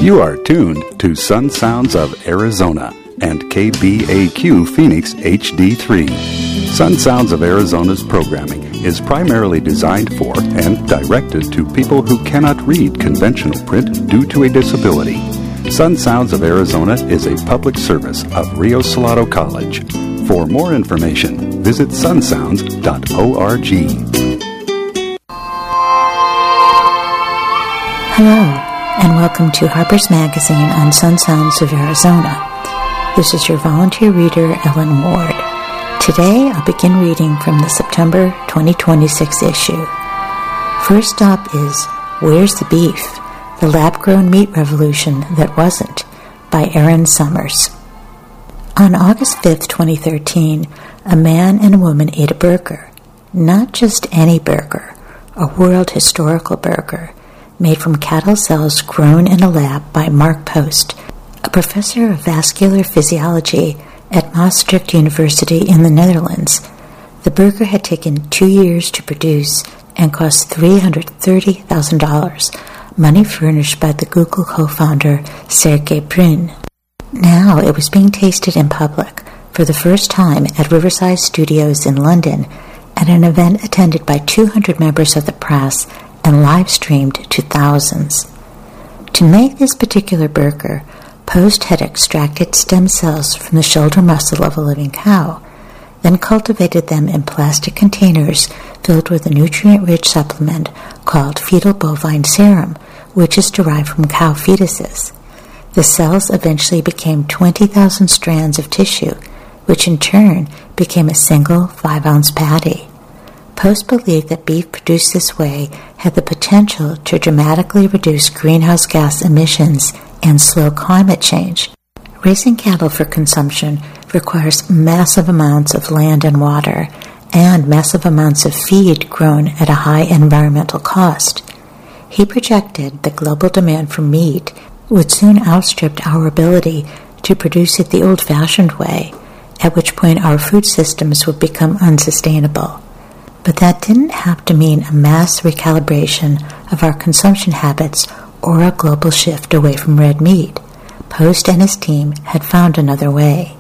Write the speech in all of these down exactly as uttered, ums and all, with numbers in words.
You are tuned to Sun Sounds of Arizona and K B A Q Phoenix H D three. Sun Sounds of Arizona's programming is primarily designed for and directed to people who cannot read conventional print due to a disability. Sun Sounds of Arizona is a public service of Rio Salado College. For more information, visit sun sounds dot org. Hello, and welcome to Harper's Magazine on Sun Sounds of Arizona. This is your volunteer reader, Ellen Ward. Today, I'll begin reading from the September twenty twenty-six issue. First up is Where's the Beef? The Lab-Grown Meat Revolution That Wasn't, by Aaron Summers. On August fifth, twenty thirteen, a man and a woman ate a burger. Not just any burger, a world historical burger, made from cattle cells grown in a lab by Mark Post, a professor of vascular physiology at Maastricht University in the Netherlands. The burger had taken two years to produce and cost three hundred thirty thousand dollars, money furnished by the Google co-founder Sergey Brin. Now it was being tasted in public for the first time at Riverside Studios in London at an event attended by two hundred members of the press and live-streamed to thousands. To make this particular burger, Post had extracted stem cells from the shoulder muscle of a living cow, then cultivated them in plastic containers filled with a nutrient-rich supplement called fetal bovine serum, which is derived from cow fetuses. The cells eventually became twenty thousand strands of tissue, which in turn became a single five-ounce patty. Post believed that beef produced this way had the potential to dramatically reduce greenhouse gas emissions and slow climate change. Raising cattle for consumption requires massive amounts of land and water and massive amounts of feed grown at a high environmental cost. He projected that global demand for meat would soon outstrip our ability to produce it the old-fashioned way, at which point our food systems would become unsustainable. But that didn't have to mean a mass recalibration of our consumption habits or a global shift away from red meat. Post and his team had found another way.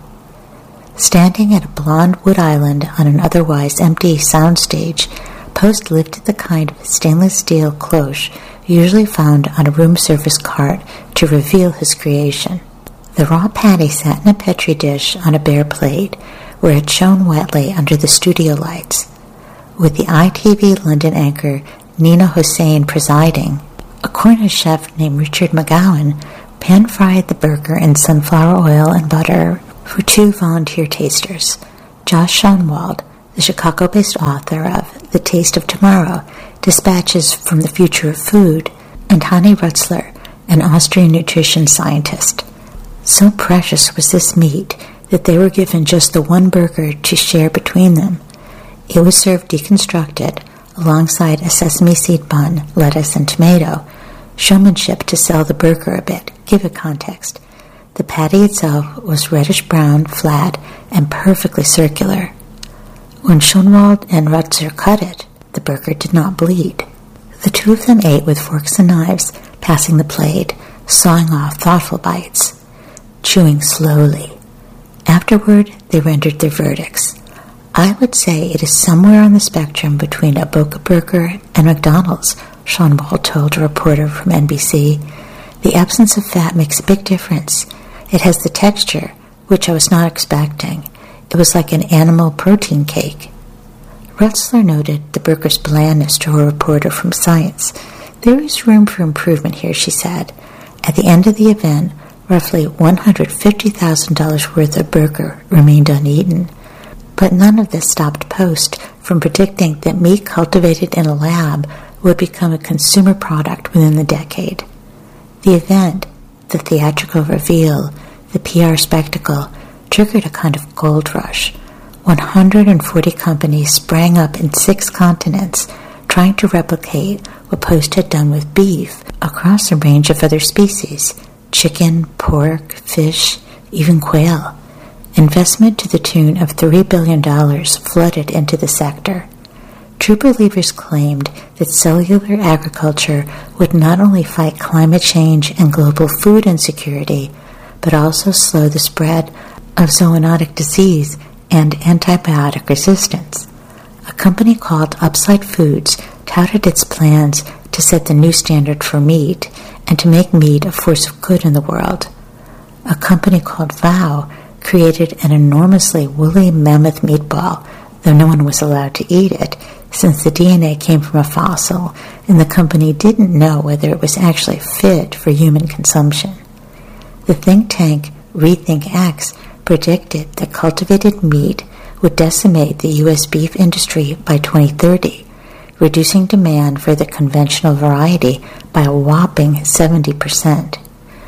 Standing at a blonde wood island on an otherwise empty soundstage, Post lifted the kind of stainless steel cloche usually found on a room service cart to reveal his creation. The raw patty sat in a petri dish on a bare plate, where it shone wetly under the studio lights. With the I T V London anchor Nina Hossein presiding, a Cornish chef named Richard McGowan pan-fried the burger in sunflower oil and butter for two volunteer tasters, Josh Schoenwald, the Chicago-based author of The Taste of Tomorrow, Dispatches from the Future of Food, and Hani Rutzler, an Austrian nutrition scientist. So precious was this meat that they were given just the one burger to share between them. It was served deconstructed alongside a sesame seed bun, lettuce, and tomato. Showmanship to sell the burger a bit, give it context. The patty itself was reddish-brown, flat, and perfectly circular. When Schoenwald and Rutzer cut it, the burger did not bleed. The two of them ate with forks and knives, passing the plate, sawing off thoughtful bites, chewing slowly. Afterward, they rendered their verdicts. I would say it is somewhere on the spectrum between a Boca Burger and McDonald's, Schoenwald told a reporter from N B C. The absence of fat makes a big difference. It has the texture, which I was not expecting. It was like an animal protein cake. Rutzler noted the burger's blandness to a reporter from Science. There is room for improvement here, she said. At the end of the event, roughly one hundred fifty thousand dollars worth of burger remained uneaten. But none of this stopped Post from predicting that meat cultivated in a lab would become a consumer product within the decade. The event, the theatrical reveal, the P R spectacle, triggered a kind of gold rush. one hundred forty companies sprang up in six continents, trying to replicate what Post had done with beef across a range of other species: chicken, pork, fish, even quail. Investment to the tune of three billion dollars flooded into the sector. True believers claimed that cellular agriculture would not only fight climate change and global food insecurity, but also slow the spread of zoonotic disease and antibiotic resistance. A company called Upside Foods touted its plans to set the new standard for meat and to make meat a force of good in the world. A company called Vow created an enormously woolly mammoth meatball, though no one was allowed to eat it, since the D N A came from a fossil and the company didn't know whether it was actually fit for human consumption. The think tank Rethink X predicted that cultivated meat would decimate the U S beef industry by twenty thirty, reducing demand for the conventional variety by a whopping seventy percent.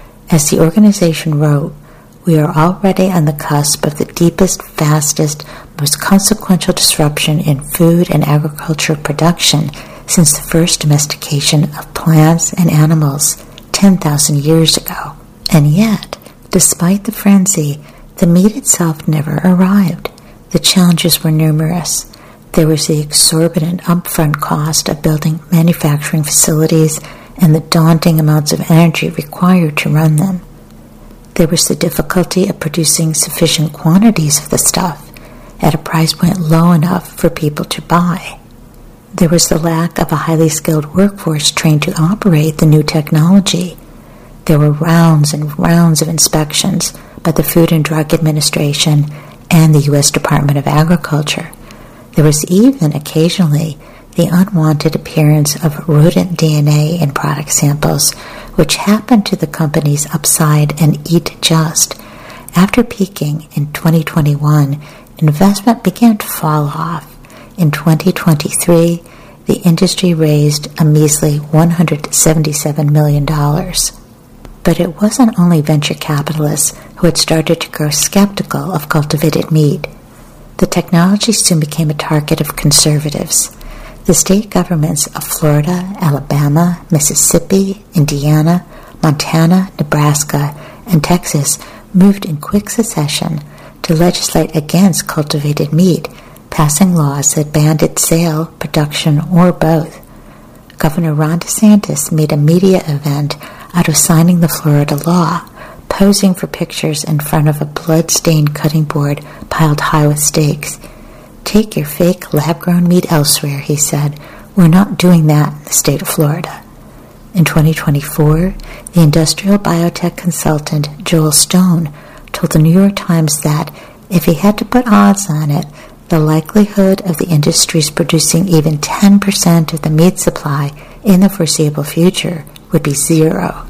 As the organization wrote, we are already on the cusp of the deepest, fastest, most consequential disruption in food and agriculture production since the first domestication of plants and animals ten thousand years ago. And yet, despite the frenzy, the meat itself never arrived. The challenges were numerous. There was the exorbitant upfront cost of building manufacturing facilities and the daunting amounts of energy required to run them. There was the difficulty of producing sufficient quantities of the stuff at a price point low enough for people to buy. There was the lack of a highly skilled workforce trained to operate the new technology. There were rounds and rounds of inspections by the Food and Drug Administration and the U S Department of Agriculture. There was even occasionally the unwanted appearance of rodent D N A in product samples, which happened to the companies Upside and Eat Just. After peaking in twenty twenty-one, investment began to fall off. In twenty twenty-three, the industry raised a measly one hundred seventy-seven million dollars. But it wasn't only venture capitalists who had started to grow skeptical of cultivated meat. The technology soon became a target of conservatives. The state governments of Florida, Alabama, Mississippi, Indiana, Montana, Nebraska, and Texas moved in quick succession to legislate against cultivated meat, passing laws that banned its sale, production, or both. Governor Ron DeSantis made a media event out of signing the Florida law, posing for pictures in front of a blood-stained cutting board piled high with stakes. "Take your fake lab-grown meat elsewhere," he said. "We're not doing that in the state of Florida." In twenty twenty-four, the industrial biotech consultant Joel Stone told the New York Times that if he had to put odds on it, the likelihood of the industries producing even ten percent of the meat supply in the foreseeable future would be zero.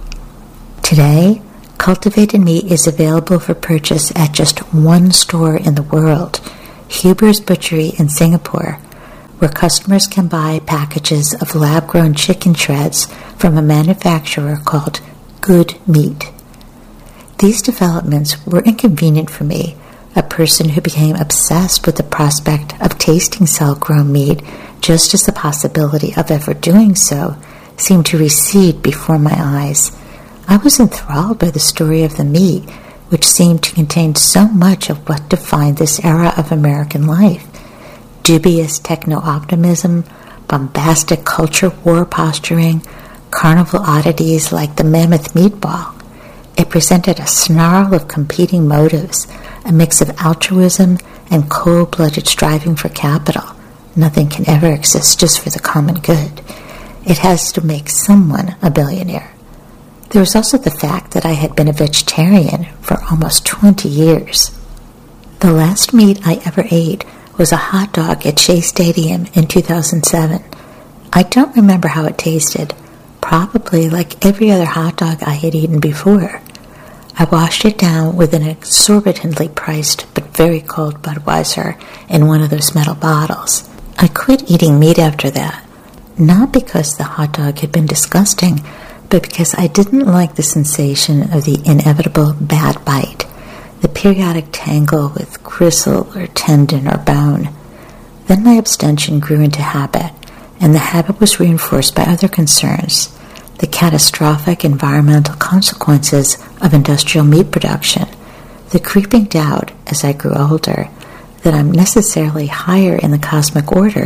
Today, cultivated meat is available for purchase at just one store in the world, Huber's Butchery in Singapore, where customers can buy packages of lab-grown chicken shreds from a manufacturer called Good Meat. These developments were inconvenient for me, a person who became obsessed with the prospect of tasting cell-grown meat just as the possibility of ever doing so seemed to recede before my eyes. I was enthralled by the story of the meat, which seemed to contain so much of what defined this era of American life. Dubious techno-optimism, bombastic culture war posturing, carnival oddities like the mammoth meatball. It presented a snarl of competing motives, a mix of altruism and cold-blooded striving for capital. Nothing can ever exist just for the common good. It has to make someone a billionaire. There was also the fact that I had been a vegetarian for almost twenty years. The last meat I ever ate was a hot dog at Shea Stadium in two thousand seven. I don't remember how it tasted, probably like every other hot dog I had eaten before. I washed it down with an exorbitantly priced but very cold Budweiser in one of those metal bottles. I quit eating meat after that, not because the hot dog had been disgusting, but because I didn't like the sensation of the inevitable bad bite, the periodic tangle with gristle or tendon or bone. Then my abstention grew into habit, and the habit was reinforced by other concerns, the catastrophic environmental consequences of industrial meat production, the creeping doubt as I grew older that I'm necessarily higher in the cosmic order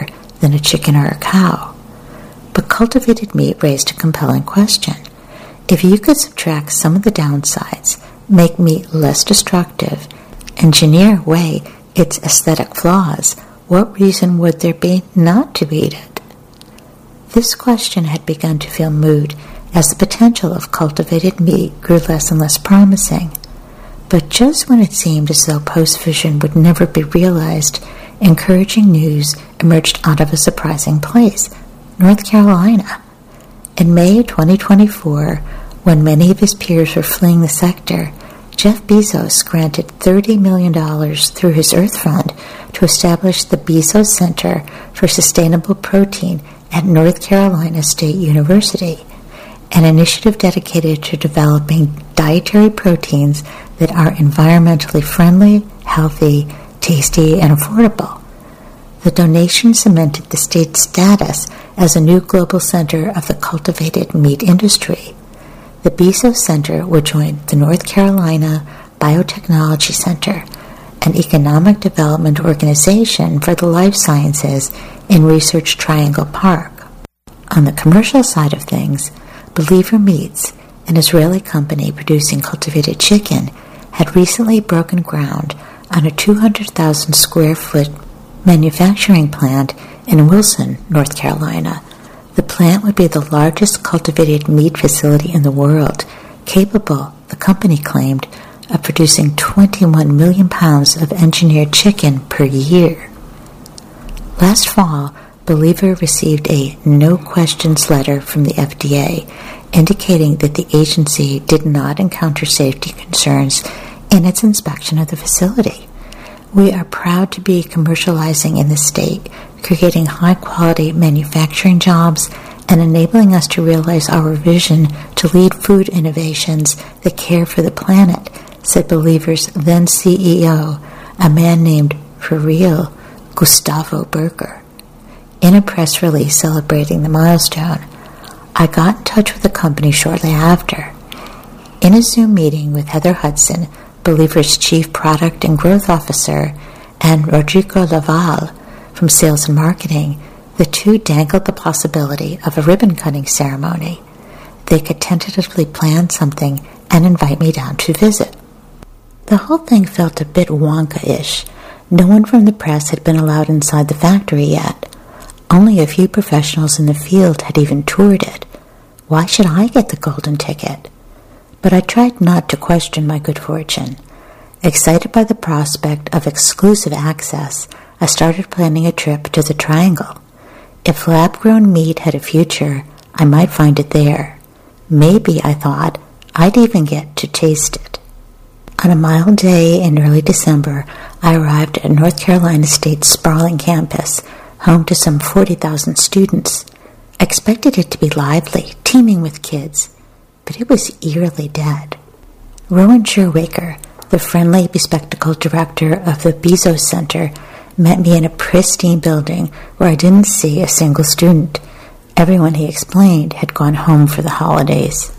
than a chicken or a cow. But cultivated meat raised a compelling question. If you could subtract some of the downsides, make meat less destructive, engineer away its aesthetic flaws, what reason would there be not to eat it? This question had begun to feel moot as the potential of cultivated meat grew less and less promising. But just when it seemed as though post-fission would never be realized, encouraging news emerged out of a surprising place, North Carolina. In May twenty twenty-four, when many of his peers were fleeing the sector, Jeff Bezos granted thirty million dollars through his Earth Fund to establish the Bezos Center for Sustainable Protein at North Carolina State University, an initiative dedicated to developing dietary proteins that are environmentally friendly, healthy, tasty, and affordable. The donation cemented the state's status as a new global center of the cultivated meat industry. The Bezos Center will join the North Carolina Biotechnology Center, an economic development organization for the life sciences in Research Triangle Park. On the commercial side of things, Believer Meats, an Israeli company producing cultivated chicken, had recently broken ground on a two hundred thousand square foot manufacturing plant in Wilson, North Carolina. The plant would be the largest cultivated meat facility in the world, capable, the company claimed, of producing twenty-one million pounds of engineered chicken per year. Last fall, Believer received a no-questions letter from the F D A indicating that the agency did not encounter safety concerns in its inspection of the facility. We are proud to be commercializing in the state, creating high-quality manufacturing jobs and enabling us to realize our vision to lead food innovations that care for the planet, said Believer's then C E O, a man named, for real, Gustavo Berger. In a press release celebrating the milestone, I got in touch with the company shortly after. In a Zoom meeting with Heather Hudson, Believer's Chief Product and Growth Officer, and Rodrigo Laval from Sales and Marketing, the two dangled the possibility of a ribbon-cutting ceremony. They could tentatively plan something and invite me down to visit. The whole thing felt a bit Wonka-ish. No one from the press had been allowed inside the factory yet. Only a few professionals in the field had even toured it. Why should I get the golden ticket? But I tried not to question my good fortune. Excited by the prospect of exclusive access, I started planning a trip to the Triangle. If lab-grown meat had a future, I might find it there. Maybe, I thought, I'd even get to taste it. On a mild day in early December, I arrived at North Carolina State's sprawling campus, home to some forty thousand students. I expected it to be lively, teeming with kids, but it was eerily dead. Rowan Sherwaker, the friendly, bespectacled director of the Bezos Center, met me in a pristine building where I didn't see a single student. Everyone, he explained, had gone home for the holidays.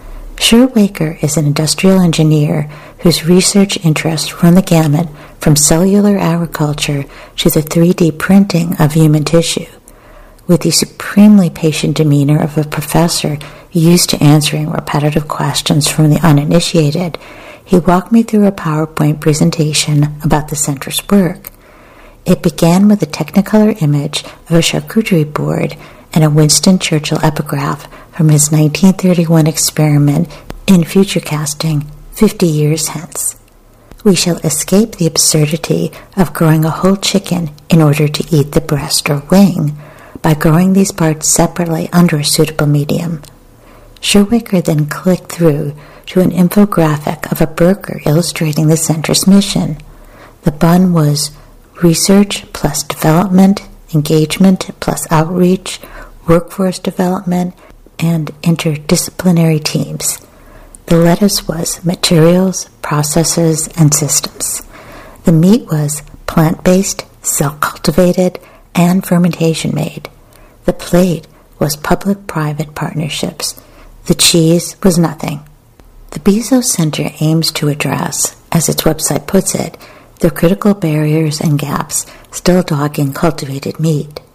Sherwaker is an industrial engineer whose research interests run the gamut from cellular agriculture to the three D printing of human tissue. With the supremely patient demeanor of a professor used to answering repetitive questions from the uninitiated, he walked me through a PowerPoint presentation about the center's work. It began with a Technicolor image of a charcuterie board and a Winston Churchill epigraph from his nineteen thirty-one experiment in future casting fifty years hence. We shall escape the absurdity of growing a whole chicken in order to eat the breast or wing by growing these parts separately under a suitable medium. Sherwaker then clicked through to an infographic of a burger illustrating the center's mission. The bun was research plus development, engagement plus outreach, workforce development, and interdisciplinary teams. The lettuce was materials, processes, and systems. The meat was plant-based, self-cultivated, and fermentation-made. The plate was public-private partnerships. The cheese was nothing. The Bezos Center aims to address, as its website puts it, the critical barriers and gaps still dogging cultivated meat.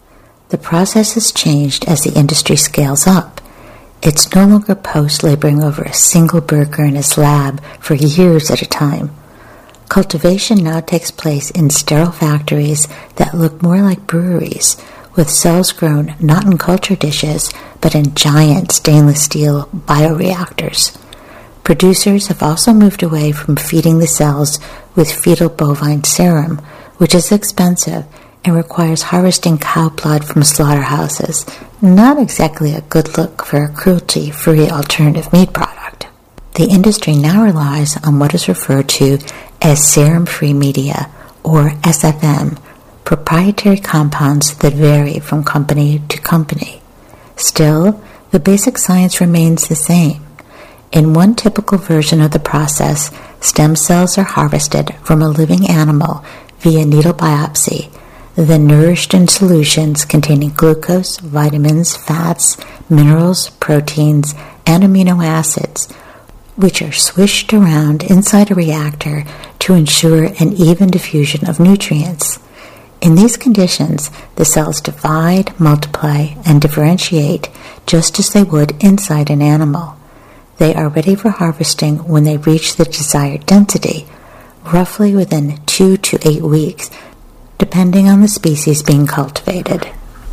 the process has changed as the industry scales up. It's no longer Post laboring over a single burger in his lab for years at a time. Cultivation now takes place in sterile factories that look more like breweries, with cells grown not in culture dishes, but in giant stainless steel bioreactors. Producers have also moved away from feeding the cells with fetal bovine serum, which is expensive and requires harvesting cow blood from slaughterhouses. Not exactly a good look for a cruelty-free alternative meat product. The industry now relies on what is referred to as serum-free media, or S F M, proprietary compounds that vary from company to company. Still, the basic science remains the same. In one typical version of the process, stem cells are harvested from a living animal via needle biopsy, then nourished in solutions containing glucose, vitamins, fats, minerals, proteins, and amino acids, which are swished around inside a reactor to ensure an even diffusion of nutrients. In these conditions, the cells divide, multiply, and differentiate just as they would inside an animal. They are ready for harvesting when they reach the desired density, roughly within two to eight weeks, depending on the species being cultivated.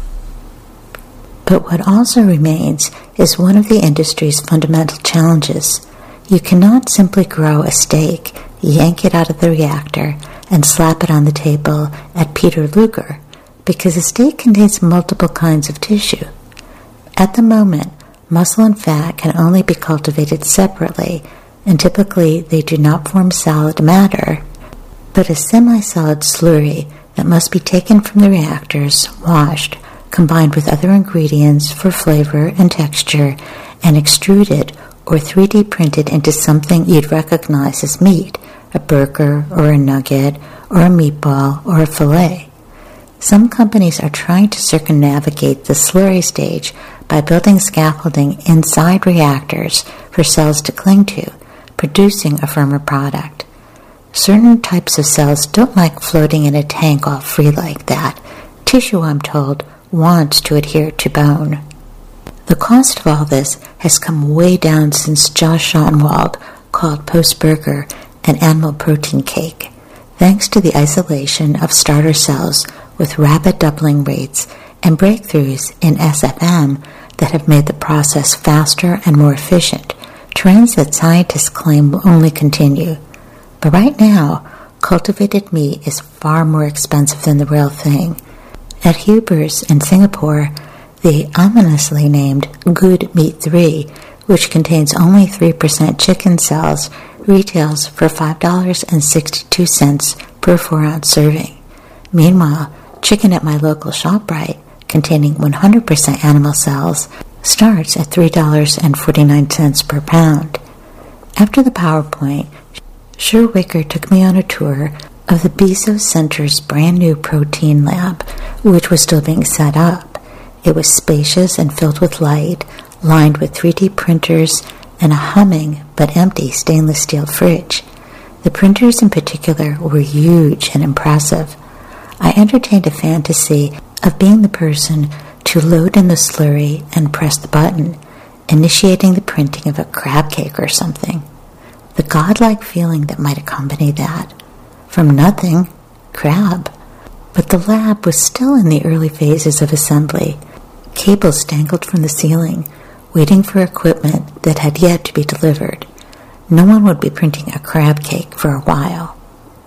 But what also remains is one of the industry's fundamental challenges. You cannot simply grow a steak, yank it out of the reactor, and slap it on the table at Peter Luger, because a steak contains multiple kinds of tissue. At the moment, muscle and fat can only be cultivated separately, and typically they do not form solid matter, but a semi-solid slurry that must be taken from the reactors, washed, combined with other ingredients for flavor and texture, and extruded or three D printed into something you'd recognize as meat, a burger or a nugget or a meatball or a fillet. Some companies are trying to circumnavigate the slurry stage by building scaffolding inside reactors for cells to cling to, producing a firmer product. Certain types of cells don't like floating in a tank all free like that. Tissue, I'm told, wants to adhere to bone. The cost of all this has come way down since Josh Schottenwald called Post Burger an animal protein cake, thanks to the isolation of starter cells with rapid doubling rates and breakthroughs in S F M that have made the process faster and more efficient, trends that scientists claim will only continue. But right now, cultivated meat is far more expensive than the real thing. At Huber's in Singapore, the ominously named Good Meat three, which contains only three percent chicken cells, retails for five dollars and sixty-two cents per four-ounce serving. Meanwhile, chicken at my local ShopRite, containing one hundred percent animal cells, starts at three dollars and forty-nine cents per pound. After the PowerPoint, Sherwicker took me on a tour of the Bezos Center's brand new protein lab, which was still being set up. It was spacious and filled with light, lined with three D printers and a humming but empty stainless steel fridge. The printers in particular were huge and impressive. I entertained a fantasy of being the person to load in the slurry and press the button, initiating the printing of a crab cake or something. The godlike feeling that might accompany that. From nothing, crab. But the lab was still in the early phases of assembly. Cables dangled from the ceiling, waiting for equipment that had yet to be delivered. No one would be printing a crab cake for a while.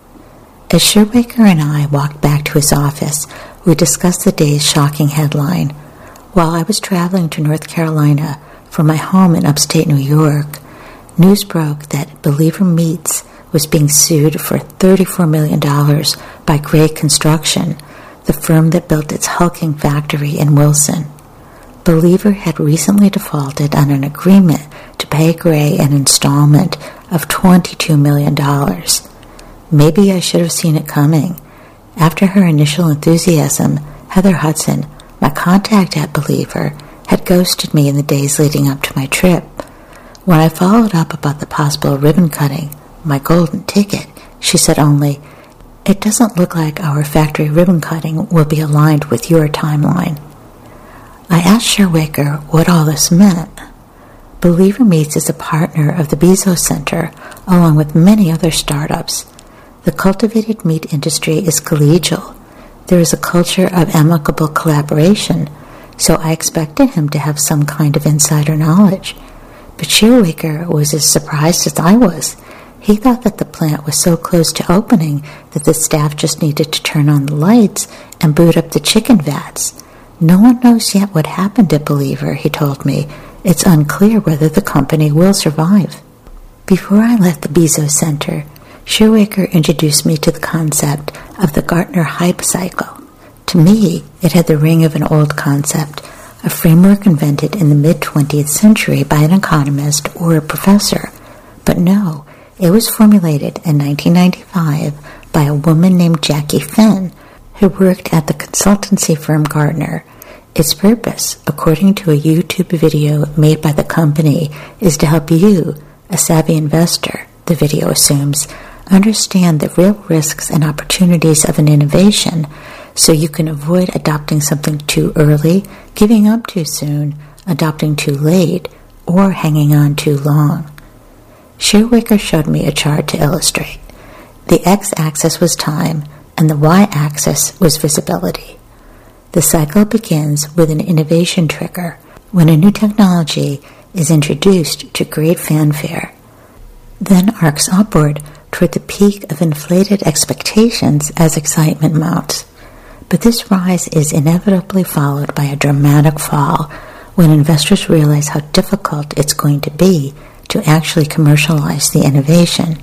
As Sherwicker and I walked back to his office, we discussed the day's shocking headline. While I was traveling to North Carolina from my home in upstate New York, news broke that Believer Meats was being sued for thirty-four million dollars by Gray Construction, the firm that built its hulking factory in Wilson. Believer had recently defaulted on an agreement to pay Gray an installment of twenty-two million dollars. Maybe I should have seen it coming. After her initial enthusiasm, Heather Hudson, my contact at Believer, had ghosted me in the days leading up to my trip. When I followed up about the possible ribbon cutting, my golden ticket, she said only, "It doesn't look like our factory ribbon cutting will be aligned with your timeline." I asked Sherwaker what all this meant. Believer Meats is a partner of the Bezos Center, along with many other startups. The cultivated meat industry is collegial. There is a culture of amicable collaboration, so I expected him to have some kind of insider knowledge. But Sherwaker was as surprised as I was. He thought that the plant was so close to opening that the staff just needed to turn on the lights and boot up the chicken vats. No one knows yet what happened to Believer, he told me. It's unclear whether the company will survive. Before I left the Bezos Center, Sherwaker introduced me to the concept of the Gartner Hype Cycle. To me, it had the ring of an old concept, a framework invented in the mid-twentieth century by an economist or a professor. But no, it was formulated in nineteen ninety-five by a woman named Jackie Finn, who worked at the consultancy firm Gartner. Its purpose, according to a YouTube video made by the company, is to help you, a savvy investor, the video assumes, understand the real risks and opportunities of an innovation so you can avoid adopting something too early, giving up too soon, adopting too late, or hanging on too long. Sherwaker showed me a chart to illustrate. The x-axis was time, and the y-axis was visibility. The cycle begins with an innovation trigger, when a new technology is introduced to great fanfare, then arcs upward toward the peak of inflated expectations as excitement mounts. But this rise is inevitably followed by a dramatic fall when investors realize how difficult it's going to be to actually commercialize the innovation.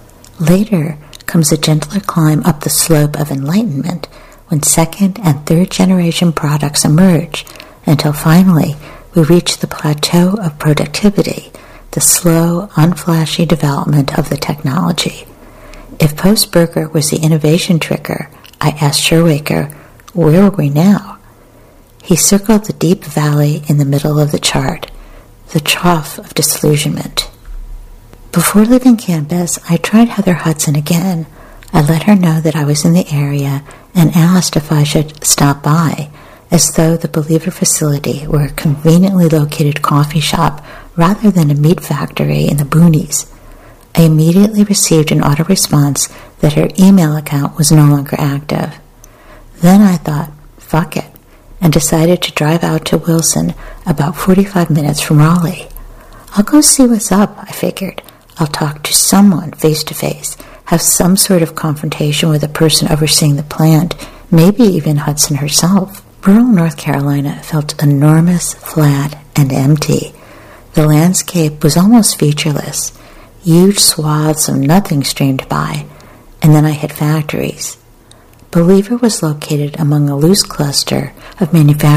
Later comes a gentler climb up the slope of enlightenment when second and third generation products emerge, until finally we reach the plateau of productivity, the slow, unflashy development of the technology. If post-Burger was the innovation trigger, I asked Sherwaker, where are we now? He circled the deep valley in the middle of the chart, the trough of disillusionment. Before leaving campus, I tried Heather Hudson again. I let her know that I was in the area and asked if I should stop by, as though the Believer facility were a conveniently located coffee shop rather than a meat factory in the boonies. I immediately received an auto-response that her email account was no longer active. Then I thought, fuck it, and decided to drive out to Wilson, about forty-five minutes from Raleigh. I'll go see what's up, I figured. I'll talk to someone face-to-face, have some sort of confrontation with the person overseeing the plant, maybe even Hudson herself. Rural North Carolina felt enormous, flat, and empty. The landscape was almost featureless. Huge swaths of nothing streamed by, and then I hit factories. Believer was located among a loose cluster of manufacturing